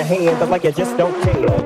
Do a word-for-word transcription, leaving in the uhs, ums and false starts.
your hands up like you just don't care.